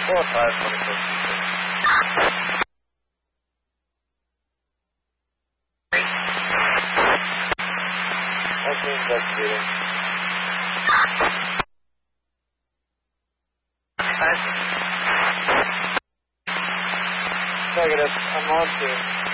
puedo saber por eso. Okay, investigating. Negative. I'm on to.